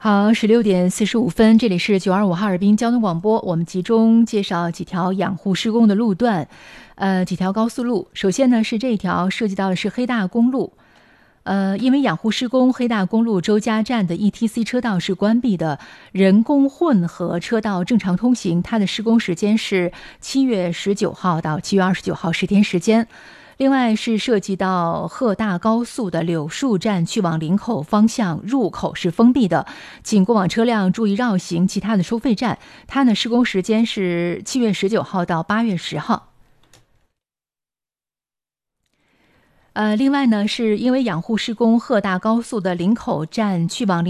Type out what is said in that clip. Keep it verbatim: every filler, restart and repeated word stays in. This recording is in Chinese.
好，十六点四十五分，这里是九二五哈尔滨交通广播，我们集中介绍几条养护施工的路段，呃，几条高速路。首先呢，是这一条涉及到的是黑大公路，呃，因为养护施工，黑大公路周家站的 E T C 车道是关闭的，人工混合车道正常通行，它的施工时间是七月十九号到七月二十九号，十天时间。另外是涉及到鹤大高速的柳树站去往林口方向入口是封闭的，请过往车辆注意绕行其他的收费站。它呢施工时间是七月十九号到八月十号。呃，另外呢，是因为养护施工，鹤大高速的林口站去往林